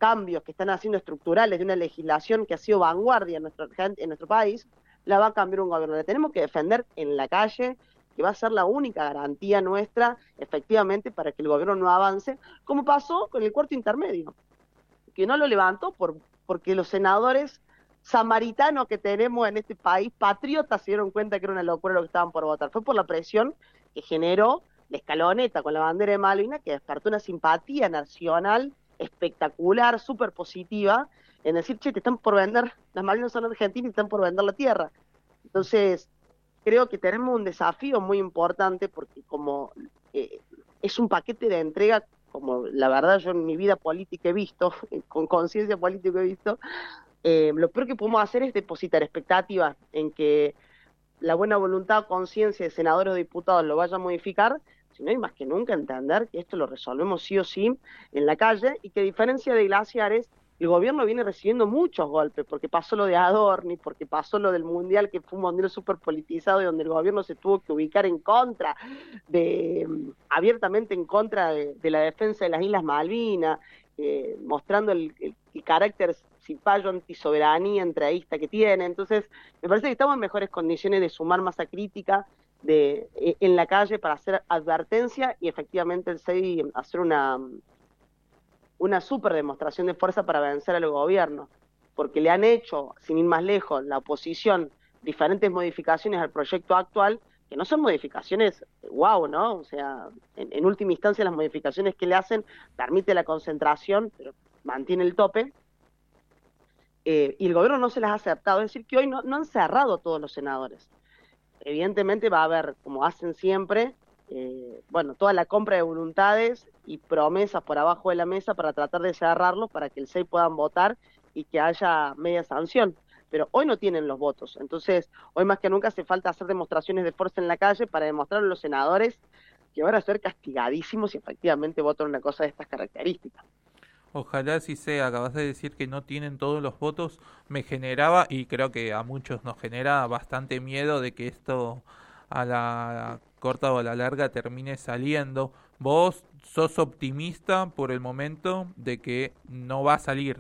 cambios que están haciendo estructurales de una legislación que ha sido vanguardia en nuestro país, la va a cambiar un gobierno. La tenemos que defender en la calle, que va a ser la única garantía nuestra, efectivamente, para que el gobierno no avance, como pasó con el cuarto intermedio, que no lo levantó porque los senadores samaritanos que tenemos en este país, patriotas, se dieron cuenta que era una locura lo que estaban por votar. Fue por la presión que generó la escaloneta con la bandera de Malvinas, que despertó una simpatía nacional espectacular, súper positiva, en decir, che, te están por vender, las Malvinas son argentinas y están por vender la tierra. Entonces, creo que tenemos un desafío muy importante porque como es un paquete de entrega, como la verdad yo en mi vida política he visto, con conciencia política he visto, lo peor que podemos hacer es depositar expectativas en que la buena voluntad, conciencia de senadores o diputados lo vaya a modificar, sino hay más que nunca entender que esto lo resolvemos sí o sí en la calle y que a diferencia de Glaciares, el gobierno viene recibiendo muchos golpes, porque pasó lo de Adorni, porque pasó lo del Mundial, que fue un mundial súper politizado y donde el gobierno se tuvo que ubicar en contra, abiertamente en contra de la defensa de las Islas Malvinas, mostrando el carácter cipayo antisoberanía entreísta que tiene. Entonces, me parece que estamos en mejores condiciones de sumar masa crítica en la calle para hacer advertencia y efectivamente el 6 hacer una super demostración de fuerza para vencer al gobierno, porque le han hecho, sin ir más lejos, la oposición, diferentes modificaciones al proyecto actual, que no son modificaciones wow, ¿no? O sea, en última instancia las modificaciones que le hacen permite la concentración, pero mantiene el tope, y el gobierno no se las ha aceptado, es decir, que hoy no han cerrado todos los senadores. Evidentemente va a haber, como hacen siempre, bueno, toda la compra de voluntades y promesas por abajo de la mesa para tratar de cerrarlos para que el 6 puedan votar y que haya media sanción. Pero hoy no tienen los votos, entonces hoy más que nunca hace falta hacer demostraciones de fuerza en la calle para demostrar a los senadores que van a ser castigadísimos si efectivamente votan una cosa de estas características. Ojalá así sea. Acabas de decir que no tienen todos los votos. Me generaba, y creo que a muchos nos genera bastante miedo de que esto a la corta o a la larga termine saliendo. ¿Vos sos optimista por el momento de que no va a salir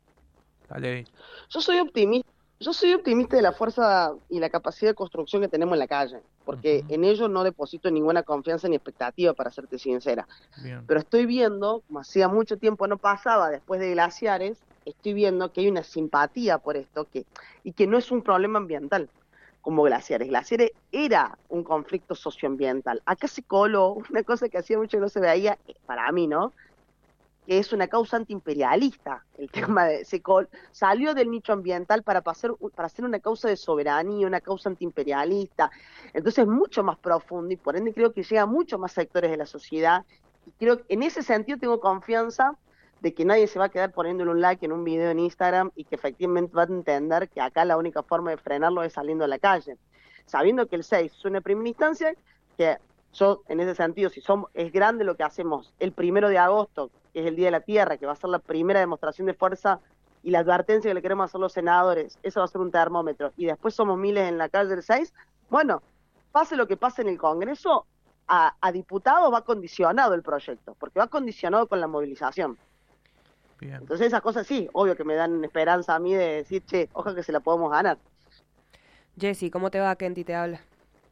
la ley? Yo soy optimista, yo soy optimista de la fuerza y la capacidad de construcción que tenemos en la calle, porque Ujú. en ello no deposito ninguna confianza ni expectativa, para serte sincera. Bien. Pero estoy viendo, como hacía mucho tiempo no pasaba después de Glaciares, estoy viendo que hay una simpatía por esto y que no es un problema ambiental como Glaciares. Glaciares era un conflicto socioambiental. Acá se coló una cosa que hacía mucho que no se veía, para mí, ¿no? Que es una causa antiimperialista. El tema salió del nicho ambiental para hacer una causa de soberanía, una causa antiimperialista. Entonces es mucho más profundo y por ende creo que llega a muchos más sectores de la sociedad. Y creo que en ese sentido tengo confianza de que nadie se va a quedar poniéndole un like en un video en Instagram y que efectivamente va a entender que acá la única forma de frenarlo es saliendo a la calle. Sabiendo que el 6 es una primera instancia, que yo, en ese sentido, es grande lo que hacemos el 1 de agosto, que es el Día de la Tierra, que va a ser la primera demostración de fuerza y la advertencia que le queremos hacer a los senadores, eso va a ser un termómetro, y después somos miles en la calle del 6, bueno, pase lo que pase en el Congreso, a diputados va condicionado el proyecto, porque va condicionado con la movilización. Bien. Entonces esas cosas sí, obvio que me dan esperanza a mí de decir, che, ojalá que se la podemos ganar. Jessy, ¿cómo te va? Kenty te habla.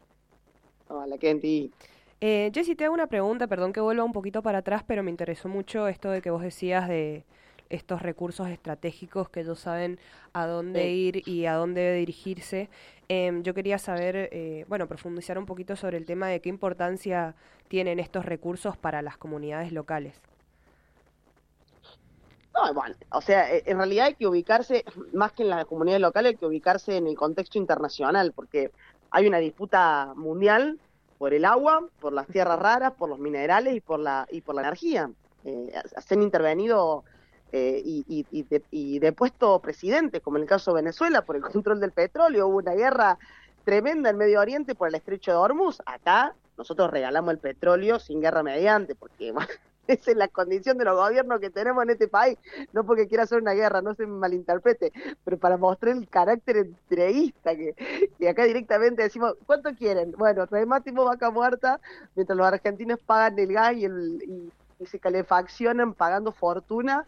Hola, Kenty. Jessy, te hago una pregunta, perdón que vuelva un poquito para atrás, pero me interesó mucho esto de que vos decías de estos recursos estratégicos que ellos saben a dónde Sí. ir y a dónde debe dirigirse. Yo quería saber, bueno, profundizar un poquito sobre el tema de qué importancia tienen estos recursos para las comunidades locales. No, bueno, o sea, en realidad hay que ubicarse, más que en las comunidades locales, hay que ubicarse en el contexto internacional, porque hay una disputa mundial por el agua, por las tierras raras, por los minerales y por la energía. Se han intervenido y depuesto presidentes, como en el caso de Venezuela, por el control del petróleo. Hubo una guerra tremenda en Medio Oriente por el estrecho de Hormuz. Acá nosotros regalamos el petróleo sin guerra mediante, porque bueno, esa es la condición de los gobiernos que tenemos en este país, no porque quiera hacer una guerra, no se me malinterprete, pero para mostrar el carácter entreguista que acá directamente decimos, ¿cuánto quieren? Bueno, rematimos vaca muerta, mientras los argentinos pagan el gas y se calefaccionan pagando fortuna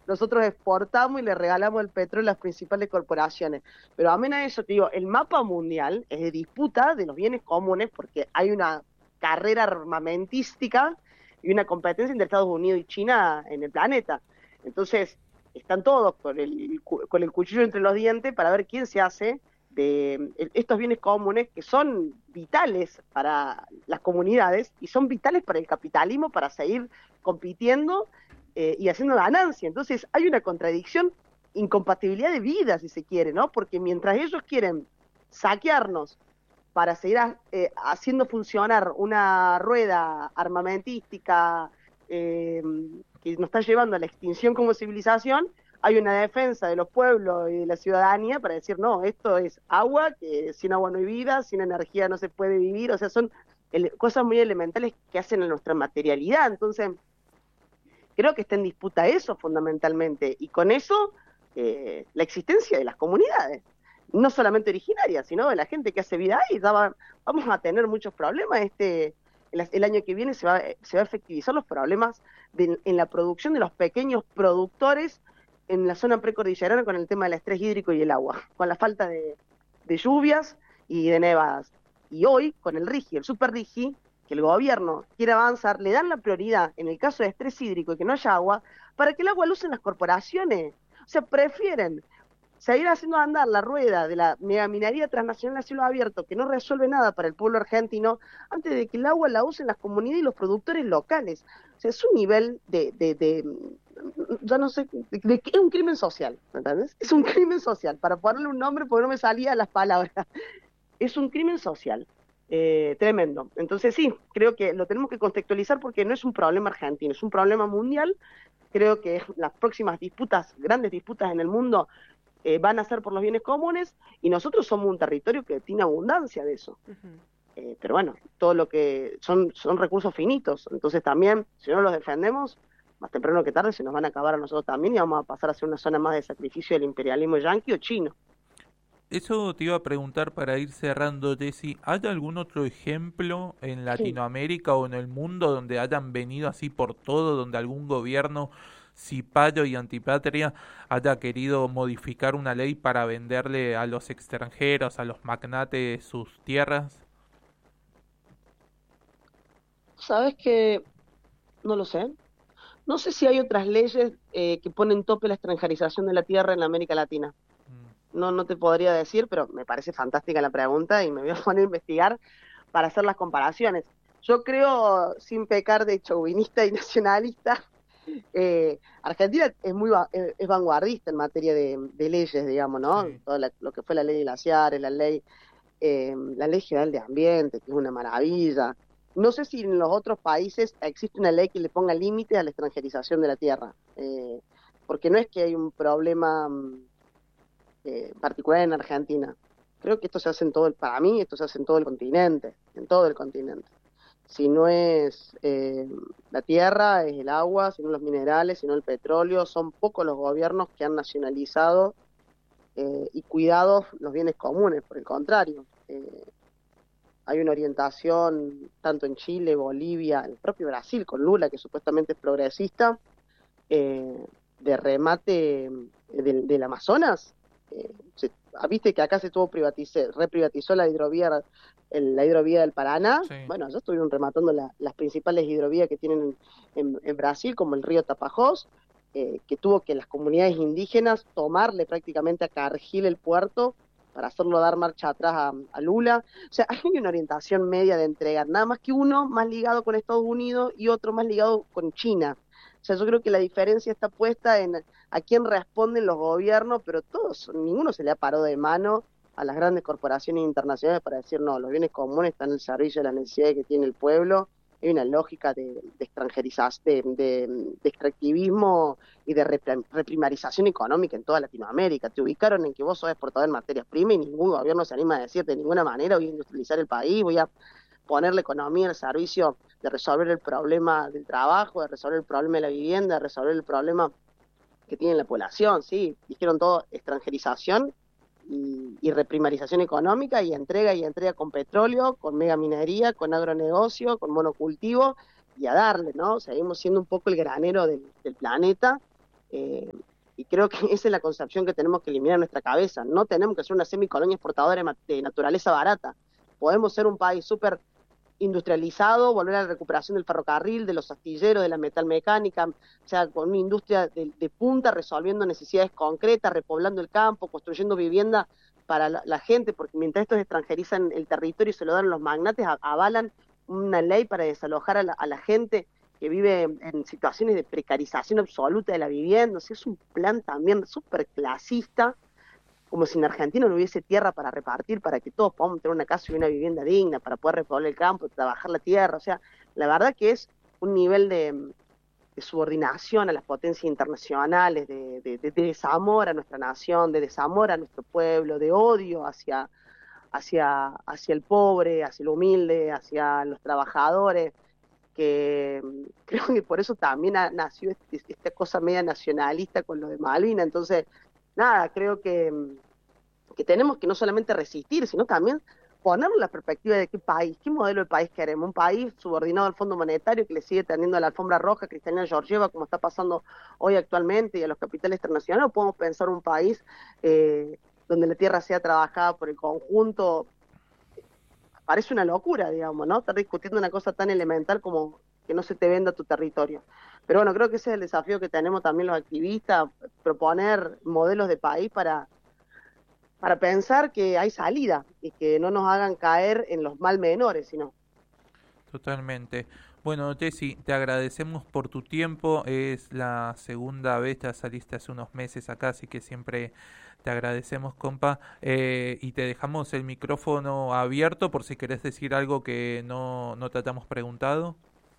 nosotros exportamos y le regalamos el petróleo a las principales corporaciones. Pero amén a eso, te digo, el mapa mundial es de disputa de los bienes comunes porque hay una carrera armamentística y una competencia entre Estados Unidos y China en el planeta. Entonces, están todos con el cuchillo entre los dientes para ver quién se hace de estos bienes comunes que son vitales para las comunidades y son vitales para el capitalismo para seguir compitiendo y haciendo ganancia. Entonces hay una contradicción, incompatibilidad de vida, si se quiere, ¿no? Porque mientras ellos quieren saquearnos para seguir haciendo funcionar una rueda armamentística que nos está llevando a la extinción como civilización, hay una defensa de los pueblos y de la ciudadanía para decir, no, esto es agua, que sin agua no hay vida, sin energía no se puede vivir, o sea, son cosas muy elementales que hacen a nuestra materialidad. Entonces, creo que está en disputa eso fundamentalmente, y con eso la existencia de las comunidades, no solamente originarias, sino de la gente que hace vida ahí. Vamos a tener muchos problemas. El año que viene se va a efectivizar los problemas en la producción de los pequeños productores en la zona precordillerana con el tema del estrés hídrico y el agua, con la falta de lluvias y de nevadas. Y hoy, con el RIGI, el super RIGI, que el gobierno quiere avanzar, le dan la prioridad en el caso de estrés hídrico y que no haya agua, para que el agua lo usen las corporaciones. O sea, prefieren seguir haciendo andar la rueda de la megaminería transnacional a cielo abierto, que no resuelve nada para el pueblo argentino, antes de que el agua la usen las comunidades y los productores locales. O sea, es un nivel ya no sé, es un crimen social, ¿entendés? Es un crimen social, para ponerle un nombre porque no me salía las palabras. Es un crimen social, tremendo. Entonces sí, creo que lo tenemos que contextualizar porque no es un problema argentino, es un problema mundial. Creo que las próximas disputas, grandes disputas en el mundo, van a ser por los bienes comunes, y nosotros somos un territorio que tiene abundancia de eso. Pero bueno, todo lo que son recursos finitos, entonces también, si no los defendemos, más temprano que tarde se nos van a acabar a nosotros también y vamos a pasar a ser una zona más de sacrificio del imperialismo yanqui o chino. Eso te iba a preguntar para ir cerrando, Jessy. ¿Hay algún otro ejemplo en Latinoamérica o en el mundo donde hayan venido así por todo, donde algún gobierno cipayo y antipatria haya querido modificar una ley para venderle a los extranjeros, a los magnates, sus tierras? ¿Sabes que no lo sé? No sé si hay otras leyes que ponen tope a la extranjerización de la tierra en América Latina. No te podría decir, pero me parece fantástica la pregunta y me voy a poner a investigar para hacer las comparaciones. Yo creo, sin pecar de chauvinista y nacionalista, Argentina es vanguardista en materia de leyes, digamos, ¿no? Sí. Todo lo que fue la ley de glaciares, la ley general de ambiente, que es una maravilla. No sé si en los otros países existe una ley que le ponga límites a la extranjerización de la tierra, porque no es que hay un problema particular en Argentina. Creo que esto se hace para mí esto se hace en todo el continente, Si no es la tierra, es el agua, si no los minerales, si no el petróleo. Son pocos los gobiernos que han nacionalizado y cuidado los bienes comunes, por el contrario. Hay una orientación, tanto en Chile, Bolivia, el propio Brasil, con Lula, que supuestamente es progresista, de remate del Amazonas. Viste que acá se reprivatizó la hidrovía del Paraná. Sí. Bueno, ya estuvieron rematando las principales hidrovías que tienen en Brasil, como el río Tapajós, que tuvo que las comunidades indígenas tomarle prácticamente a Cargill el puerto para hacerlo dar marcha atrás a Lula. O sea, hay una orientación media de entregar, nada más que uno más ligado con Estados Unidos y otro más ligado con China. O sea, yo creo que la diferencia está puesta en a quién responden los gobiernos, pero ninguno se le ha parado de mano a las grandes corporaciones internacionales para decir, no, los bienes comunes están al servicio de las necesidades que tiene el pueblo. Hay una lógica de extranjerización, de extractivismo y de reprimarización económica en toda Latinoamérica. Te ubicaron en que vos sos exportador en materias primas y ningún gobierno se anima a decir de ninguna manera voy a industrializar el país, voy a poner la economía al servicio de resolver el problema del trabajo, de resolver el problema de la vivienda, de resolver el problema que tiene la población. Sí, dijeron todo extranjerización y reprimarización económica y entrega con petróleo, con megaminería, con agronegocio, con monocultivo, y a darle, ¿no? Seguimos siendo un poco el granero del planeta, Y creo que esa es la concepción que tenemos que eliminar en nuestra cabeza. No tenemos que ser una semicolonia exportadora de naturaleza barata. Podemos ser un país súper industrializado, volver a la recuperación del ferrocarril, de los astilleros, de la metalmecánica, o sea, con una industria de punta, resolviendo necesidades concretas, repoblando el campo, construyendo vivienda para la gente, porque mientras estos extranjerizan el territorio y se lo dan los magnates, avalan una ley para desalojar a la gente que vive en situaciones de precarización absoluta de la vivienda. O sea, es un plan también súper clasista, como si en Argentina no hubiese tierra para repartir, para que todos podamos tener una casa y una vivienda digna, para poder repoblar el campo, trabajar la tierra. O sea, la verdad que es un nivel de subordinación a las potencias internacionales, de desamor a nuestra nación, de desamor a nuestro pueblo, de odio hacia el pobre, hacia el humilde, hacia los trabajadores, que creo que por eso también nació esta cosa media nacionalista con lo de Malvinas. Entonces, nada, creo que tenemos que no solamente resistir, sino también ponernos la perspectiva de qué país, qué modelo de país queremos. Un país subordinado al Fondo Monetario que le sigue tendiendo a la alfombra roja a Cristalina Georgieva, como está pasando hoy actualmente, y a los capitales internacionales. ¿O podemos pensar un país donde la tierra sea trabajada por el conjunto? Parece una locura, digamos, ¿no? Estar discutiendo una cosa tan elemental como que no se te venda tu territorio. Pero bueno, creo que ese es el desafío que tenemos también los activistas, proponer modelos de país para pensar que hay salida y que no nos hagan caer en los mal menores, sino. Totalmente. Bueno, Jessy, te agradecemos por tu tiempo. Es la segunda vez, ya saliste hace unos meses acá, así que siempre te agradecemos, compa. Y te dejamos el micrófono abierto por si querés decir algo que no te hayamos preguntado.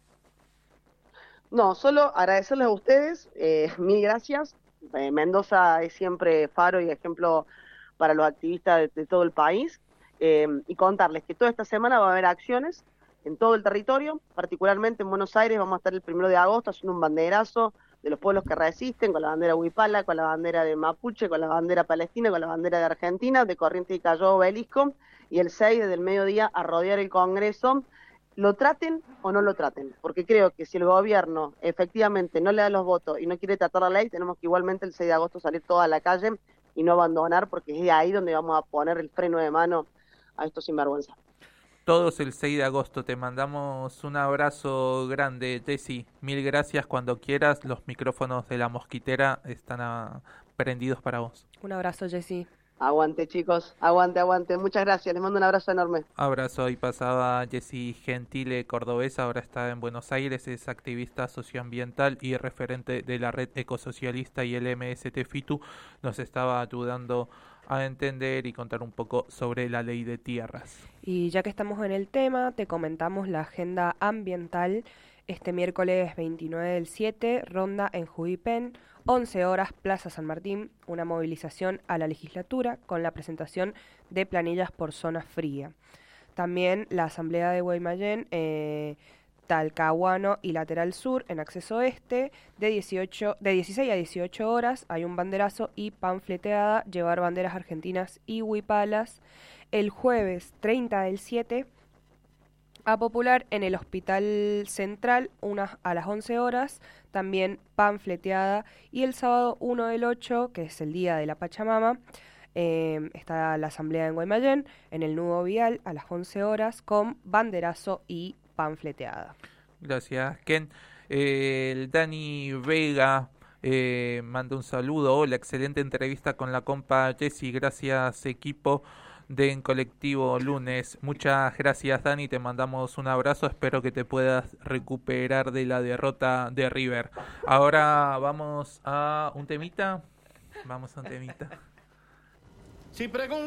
No, solo agradecerles a ustedes, mil gracias. Mendoza es siempre faro y ejemplo para los activistas de todo el país, y contarles que toda esta semana va a haber acciones en todo el territorio, particularmente en Buenos Aires. Vamos a estar el 1 de agosto haciendo un banderazo de los pueblos que resisten, con la bandera huipala, con la bandera de mapuche, con la bandera palestina, con la bandera de Argentina, de Corrientes y Callao, Obelisco, y el 6 desde el mediodía a rodear el Congreso. Lo traten o no lo traten, porque creo que si el gobierno efectivamente no le da los votos y no quiere tratar la ley, tenemos que igualmente el 6 de agosto salir toda a la calle y no abandonar, porque es de ahí donde vamos a poner el freno de mano a estos sinvergüenza. Todos el 6 de agosto. Te mandamos un abrazo grande, Jessy. Mil gracias. Cuando quieras, los micrófonos de La Mosquitera están prendidos para vos. Un abrazo, Jessy. Aguante, chicos, aguante. Muchas gracias, les mando un abrazo enorme. Abrazo. Ahí pasaba Jessy Gentile, cordobesa, ahora está en Buenos Aires, es activista socioambiental y referente de la red ecosocialista y el MST-FITU. Nos estaba ayudando a entender y contar un poco sobre la ley de tierras. Y ya que estamos en el tema, te comentamos la agenda ambiental. Este miércoles 29/7, ronda en Judipen, 11 horas, Plaza San Martín, una movilización a la legislatura con la presentación de planillas por zona fría. También la asamblea de Guaymallén, Talcahuano y Lateral Sur en acceso este, de 16 a 18 horas, hay un banderazo y panfleteada, llevar banderas argentinas y huipalas. El jueves 30/7, a Popular en el Hospital Central, a las 11 horas, también panfleteada. Y el sábado 1/8, que es el día de la Pachamama, está la asamblea en Guaymallén, en el nudo vial, a las 11 horas, con banderazo y panfleteada. Gracias, Ken. El Dani Vega manda un saludo. Hola, excelente entrevista con la compa Jessy. Gracias, equipo de En Colectivo Lunes. Muchas gracias, Dani, te mandamos un abrazo, espero que te puedas recuperar de la derrota de River. Ahora vamos a un temita.